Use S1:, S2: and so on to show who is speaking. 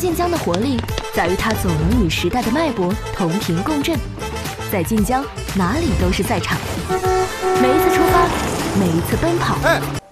S1: 晋江的活力在于它总能与时代的脉搏同频共振。在晋江，哪里都是赛场。每一次出发，每一次奔跑，